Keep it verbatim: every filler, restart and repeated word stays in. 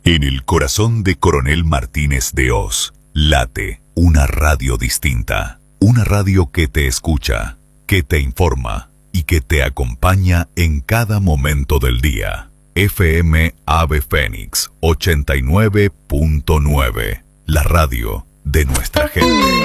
En el corazón de Coronel Martínez de Hoz, late una radio distinta. Una radio que te escucha, que te informa y que te acompaña en cada momento del día. F M Ave Fénix ochenta y nueve punto nueve. La radio de nuestra gente.